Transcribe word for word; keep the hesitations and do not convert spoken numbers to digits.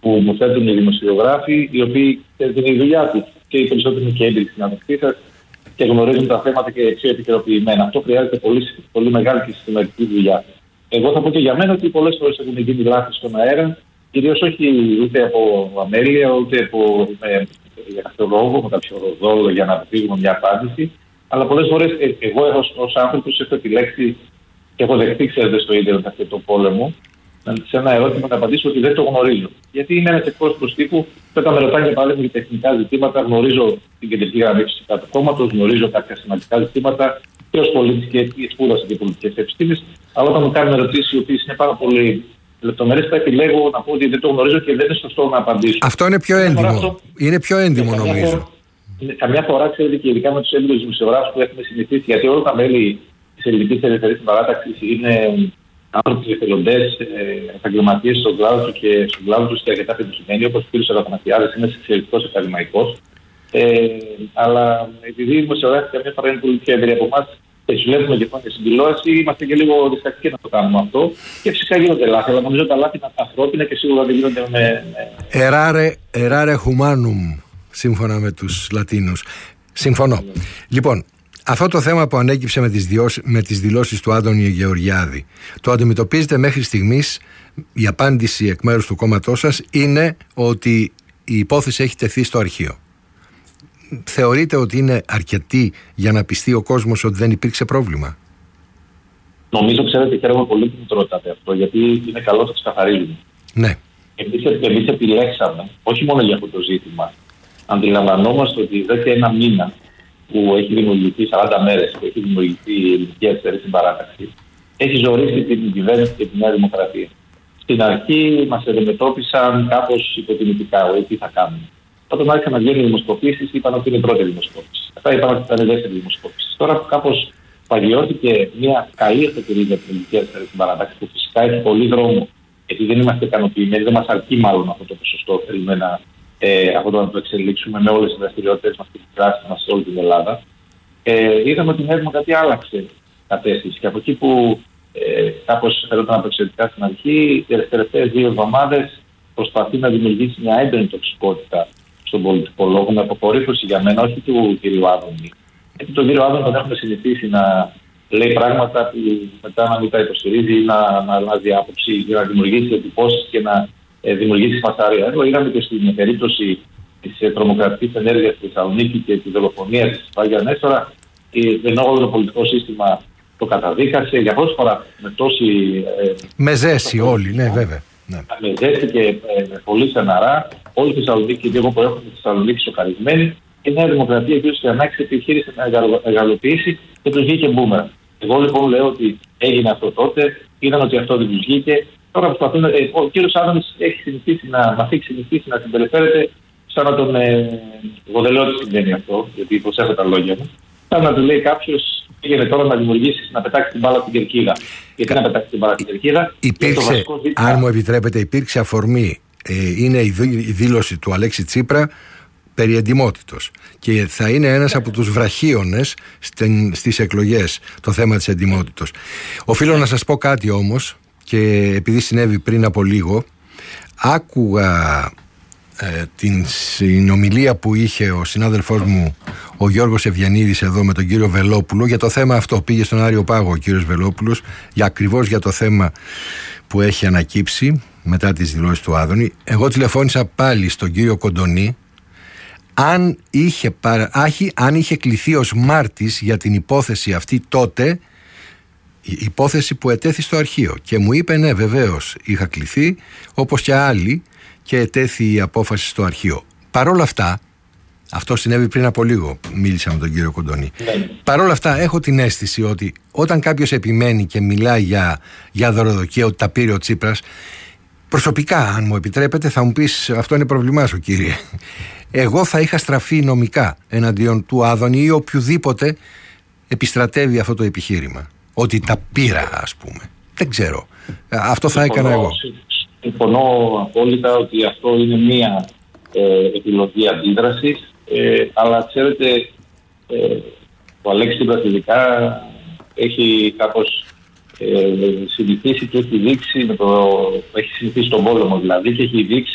που μου θέτουν οι δημοσιογράφοι, οι οποίοι είναι η δουλειά του και οι περισσότεροι είναι και έμπειροι συναδελφοί σας και γνωρίζουν τα θέματα και πιο επικαιροποιημένα. Αυτό χρειάζεται πολύ, πολύ μεγάλη και συστηματική δουλειά. Εγώ θα πω και για μένα ότι πολλές φορές έχουν γίνει λάθη στον αέρα, κυρίως όχι ούτε από αμέλεια, ούτε από για κάποιο λόγο, με κάποιο δόλο για να αποφύγουμε μια απάντηση. Αλλά πολλές φορές ε, εγώ ως άνθρωπος έχω επιλέξει και έχω δεχτεί, ξέρετε, στο ίντερνετ αυτό το πόλεμο, σε ένα ερώτημα να απαντήσω ότι δεν το γνωρίζω. Γιατί είμαι ένας εκπρόσωπος τύπου, και όταν με ρωτάνε για παράδειγμα για τεχνικά ζητήματα, γνωρίζω την κεντρική γραμμή του κάθε κόμματος, γνωρίζω κάποια σημαντικά ζητήματα και ως πολίτης και σπούδασα και πολιτικές επιστήμες. Αλλά όταν μου κάνουν ερωτήσεις οι οποίες είναι πάρα πολύ λεπτομερές, θα επιλέγω να πω ότι δεν το γνωρίζω και δεν είναι σωστό να απαντήσω. Αυτό είναι πιο έντιμο. Αυτό, είναι πιο έντιμο ναι, νομίζω. Φορά, καμιά φορά, ξέρετε, και ειδικά με τους έμπειρους δημοσιογράφους που έχουμε συνηθίσει, γιατί όλα τα μέλη της Ελληνικής Ελευθερίας Συμπαράταξης είναι άνθρωποι εθελοντές, επαγγελματίες στον κλάδο του και στον κλάδο του και αρκετά πετυχημένοι, όπως ο κ. Σαραθανασιάδης, είναι εξαιρετικός ακαδημαϊκός. Ε, αλλά επειδή οι δημοσιογράφοι καμιά φορά είναι πολύ πιο εμπειροί από εμάς και τους βλέπουμε και χρόνια στην τηλεόραση, είμαστε και λίγο διστακτικοί να το κάνουμε αυτό. Και φυσικά γίνονται λάθη, αλλά νομίζω τα λάθη είναι ανθρώπινα και σίγουρα δεν γίνονται με. Εράρε, εράρε humanum, σύμφωνα με τους Λατίνους. Συμφωνώ. Mm. Λοιπόν, αυτό το θέμα που ανέκυψε με τις, διώσεις, με τις δηλώσεις του Άδωνη Γεωργιάδη, το αντιμετωπίζετε μέχρι στιγμής, η απάντηση εκ μέρους του κόμματός σας είναι ότι η υπόθεση έχει τεθεί στο αρχείο. Θεωρείτε ότι είναι αρκετή για να πιστεί ο κόσμος ότι δεν υπήρξε πρόβλημα? Νομίζω, ξέρετε, χαίρομαι πολύ που μου το ρωτάτε αυτό, γιατί είναι καλό να το ξεκαθαρίζουμε. Ναι. Εμείς, εμείς επιλέξαμε, όχι μόνο για αυτό το ζήτημα, αντιλαμβανόμαστε ότι εδώ και ένα μήνα που έχει δημιουργηθεί, σαράντα μέρες που έχει δημιουργηθεί η Ελληνική Αριστερή Συμπαράταξη, έχει ζωρίσει την κυβέρνηση και τη Νέα Δημοκρατία. Στην αρχή μας αντιμετώπισαν κάπως υποτιμητικά, ότι τι θα κάνουμε. Όταν άρχισαν να βγαίνουν οι δημοσκοπήσεις, είπαν ότι είναι η πρώτη δημοσκόπηση. Αυτά είπαν ότι ήταν η δεύτερη δημοσκόπηση. Τώρα που κάπως παγιώθηκε μια καλή εφετηρίδα για την Ελληνική Αριστερή Συμπαράταξη, που φυσικά έχει πολύ δρόμο, γιατί δεν είμαστε ικανοποιημένοι, δεν μας αρκεί μάλλον αυτό το ποσοστό. Θέλουμε να, ε, αυτό το, να το εξελίξουμε με όλες τις δραστηριότητες μας και τις δράσεις μας σε όλη την Ελλάδα. Ε, είδαμε ότι η Νέα Δημοκρατία άλλαξε κατεύθυνση. Και από εκεί που ε, κάπως φαίνονταν απεξαιρετικά στην αρχή, τις τελευταίες δύο εβδομάδες προσπαθεί να δημιουργήσει μια έντονη τοξικότητα στον πολιτικό λόγο, με αποκορύφωση για μένα, όχι του κ. Άδωνη. Γιατί τον κ. Άδωνη τον έχουμε συνηθίσει να λέει πράγματα που μετά να μην τα υποστηρίζει ή να, να αλλάζει άποψη για να δημιουργήσει εντυπώσεις και να ε, δημιουργήσει φασαρία. Εδώ είδαμε και στην περίπτωση της ε, τρομοκρατικής ενέργειας στη Θεσσαλονίκη και τη δολοφονία της Βάγια Νέστορα, ενώ όλο το πολιτικό σύστημα το καταδίκασε για πρώτη φορά με τόση. Ε, με ζέση όλοι, ναι, βέβαια. Ναι. Με ζέστη και ε, με πολύ στεναρά, όλη τη Θεσσαλονίκη και εγώ που έχω τη Θεσσαλονίκη σοκαρισμένη, η Νέα Δημοκρατία και ο Γιαννάκης επιχείρησε να μεγαλοποιήσει και του βγήκε μπούμερα. Εγώ λοιπόν λέω ότι έγινε αυτό τότε, είδαν ότι αυτό δεν του βγήκε. Τώρα προσπαθούν. Ε, ο κύριος Άδωνης έχει συνηθίσει να μα έχει συνηθίσει να συμπεριφέρεται σαν να τον. Ε, εγώ δεν λέω ότι συμβαίνει αυτό, γιατί προσέχω τα λόγια μου. Σαν να του λέει κάποιο, πήγαινε τώρα να δημιουργήσει, να πετάξει την μπάλα στην κερκίδα. Γιατί να πετάξει την μπάλα στην κερκίδα? Υπήρξε, ζήτημα... αν μου επιτρέπετε, υπήρξε αφορμή. Ε, είναι η δήλωση του Αλέξη Τσίπρα περί εντιμότητος. Και θα είναι ένας από τους βραχίονες στις εκλογές το θέμα της εντιμότητος. Οφείλω να σας πω κάτι όμως, και επειδή συνέβη πριν από λίγο, άκουγα ε, την συνομιλία που είχε ο συνάδελφός μου ο Γιώργος Ευγενίδης εδώ με τον κύριο Βελόπουλο για το θέμα αυτό. Πήγε στον Άριο Πάγο ο κύριος Βελόπουλος για ακριβώς για το θέμα που έχει ανακύψει μετά τις δηλώσεις του Άδωνη. Εγώ τηλεφώνησα πάλι στον κύριο Κοντονή αν είχε, παρα... Άχι, αν είχε κληθεί ως μάρτης για την υπόθεση αυτή τότε, η υπόθεση που ετέθη στο αρχείο, και μου είπε ναι, βεβαίως είχα κληθεί όπως και άλλοι και ετέθη η απόφαση στο αρχείο. Παρ' όλα αυτά, αυτό συνέβη πριν από λίγο, μίλησα με τον κύριο Κοντονή. Ναι. Παρ' όλα αυτά έχω την αίσθηση ότι όταν κάποιος επιμένει και μιλάει για, για δωροδοκία, ότι τα πήρε ο Τσίπρας, προσωπικά, αν μου επιτρέπετε, θα μου πεις αυτό είναι πρόβλημά σου, κύριε. Εγώ θα είχα στραφεί νομικά εναντίον του Άδωνη ή οποιοδήποτε επιστρατεύει αυτό το επιχείρημα. Ότι τα πήρα, ας πούμε. Δεν ξέρω. Αυτό θα έκανα εγώ. Συμφωνώ απόλυτα ότι αυτό είναι μία ε, επιλογή αντίδρασης. Ε, αλλά ξέρετε, ε, ο Αλέξης Τσίπρας ειδικά έχει κάπως ε, συνηθίσει και έχει δείξει, με το, έχει συνηθίσει τον πόλεμο δηλαδή, και έχει δείξει